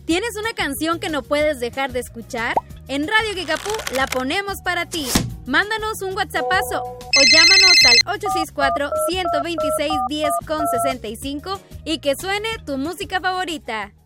¿Tienes una canción que no puedes dejar de escuchar? En Radio Kickapoo la ponemos para ti. Mándanos un WhatsAppazo o llámanos al 864-126-10 con 65 y que suene tu música favorita.